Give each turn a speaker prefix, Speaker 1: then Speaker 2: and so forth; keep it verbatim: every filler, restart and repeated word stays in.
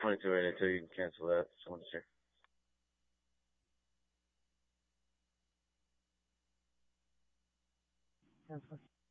Speaker 1: twenty-two eighty-two. You can cancel that. Just wanted to check.
Speaker 2: Cancel.